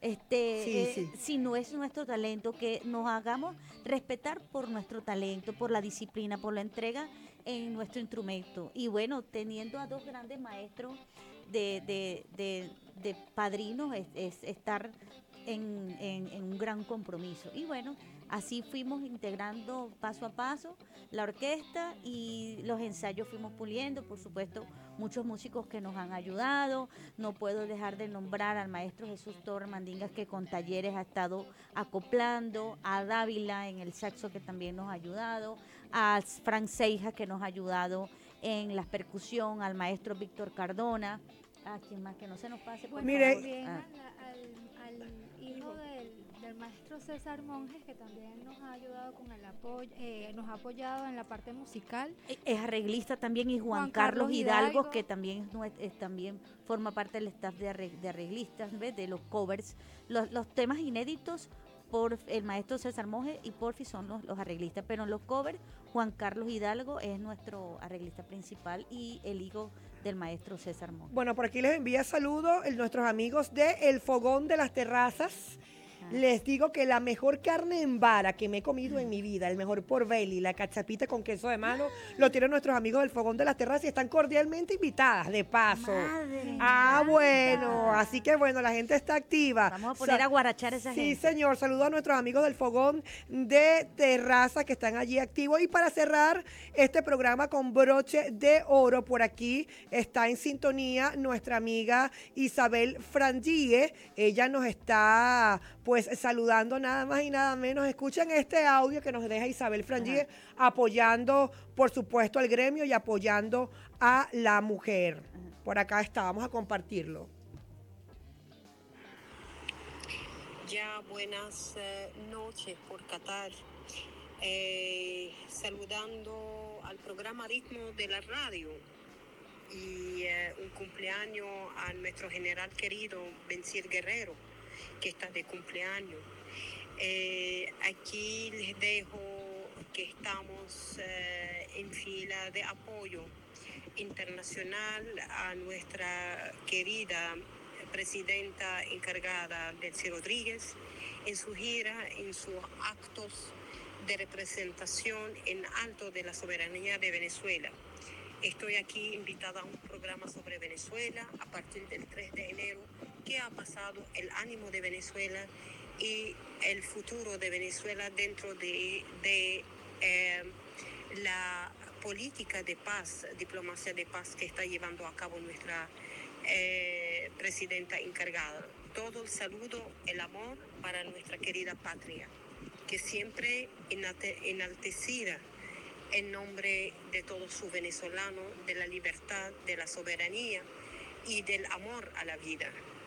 Sí. si no es nuestro talento, que nos hagamos respetar por nuestro talento, por la disciplina, por la entrega en nuestro instrumento. Y bueno, teniendo a dos grandes maestros de padrinos, es estar en un gran compromiso. Y bueno, así fuimos integrando paso a paso la orquesta y los ensayos fuimos puliendo, por supuesto, muchos músicos que nos han ayudado. No puedo dejar de nombrar al maestro Jesús Torres Mandingas, que con talleres ha estado acoplando, a Dávila en el saxo, que también nos ha ayudado, a Frank Seija, que nos ha ayudado en la percusión, al maestro Víctor Cardona, a quien más que no se nos pase, por Bueno, favor. también al hijo del maestro César Monjes, que también nos ha ayudado con el apoyo, nos ha apoyado en la parte musical. Es arreglista también, y Juan Juan Carlos Carlos Hidalgo, Hidalgo. que también, también forma parte del staff de arreglistas, ¿ves? De los covers. Los temas inéditos por el maestro César Monjes y Porfi son los arreglistas, pero en los covers Juan Carlos Hidalgo es nuestro arreglista principal y el hijo del maestro César Monjes. Bueno, por aquí les envía saludos nuestros amigos de El Fogón de las Terrazas. Les digo que la mejor carne en vara que me he comido en mi vida, el mejor porvelli, la cachapita con queso de mano, lo tienen nuestros amigos del Fogón de las Terrazas y están cordialmente invitadas, de paso. Madre, Bueno, así que bueno, la gente está activa. Vamos a poner a guarachar a esa gente. Sí, señor, saludo a nuestros amigos del Fogón de Terraza que están allí activos. Y para cerrar este programa con broche de oro, por aquí está en sintonía nuestra amiga Isabel Frangie. Ella nos está pues saludando nada más y nada menos. Escuchen este audio que nos deja Isabel Frangie, apoyando por supuesto al gremio y apoyando a la mujer. Por acá está, vamos a compartirlo. Ya buenas noches por Qatar. Saludando al programa Ritmo de la Radio y un cumpleaños a nuestro general querido Bencir Guerrero, que está de cumpleaños. Aquí les dejo que estamos en fila de apoyo internacional a nuestra querida presidenta encargada, Delcy Rodríguez, en su gira, en sus actos de representación en alto de la soberanía de Venezuela. Estoy aquí invitada a un programa sobre Venezuela a partir del 3 de enero. ¿Qué ha pasado? El ánimo de Venezuela y el futuro de Venezuela dentro de la política de paz, diplomacia de paz que está llevando a cabo nuestra presidenta encargada. Todo el saludo, el amor para nuestra querida patria, que siempre enaltecida en nombre de todos sus venezolanos, de la libertad, de la soberanía y del amor a la vida.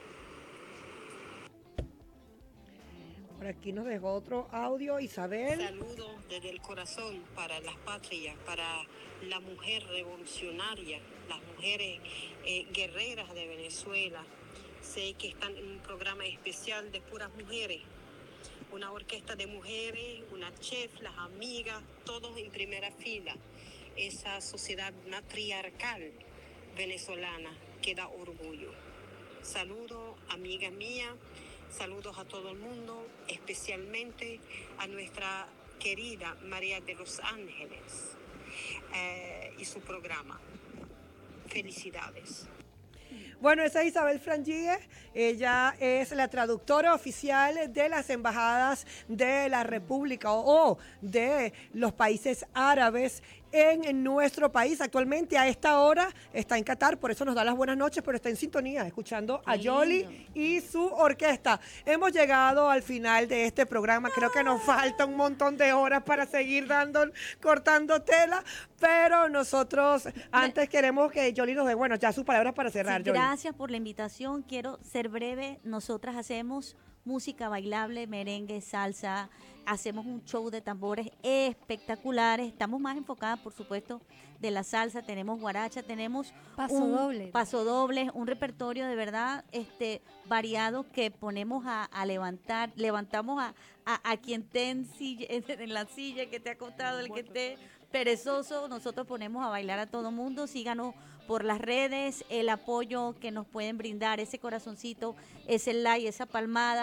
Por aquí nos dejó otro audio, Isabel. Saludos desde el corazón para las patrias, para la mujer revolucionaria, las mujeres guerreras de Venezuela. Sé que están en un programa especial de puras mujeres, una orquesta de mujeres, una chef, las amigas, todos en primera fila. Esa sociedad matriarcal venezolana que da orgullo. Saludos, amiga mía. Saludos a todo el mundo, especialmente a nuestra querida María de los Ángeles y su programa. Felicidades. Bueno, esa es Isabel Frangie, ella es la traductora oficial de las embajadas de la República o de los países árabes en nuestro país. Actualmente a esta hora está en Qatar, por eso nos da las buenas noches, pero está en sintonía, escuchando a Yoli y su orquesta. Hemos llegado al final de este programa, creo que nos falta un montón de horas para seguir cortando tela, pero nosotros antes queremos que Yoli nos dé, bueno, ya sus palabras para cerrar. Sí, gracias por la invitación, quiero ser breve. Nosotras hacemos música bailable, merengue, salsa, hacemos un show de tambores espectaculares, estamos más enfocadas, por supuesto, de la salsa, tenemos guaracha, tenemos pasodobles, un repertorio de verdad variado que ponemos a levantar, levantamos a quien esté en la silla, que esté acostado, el que esté perezoso, nosotros ponemos a bailar a todo mundo. Síganos por las redes, el apoyo que nos pueden brindar, ese corazoncito, ese like, esa palmada.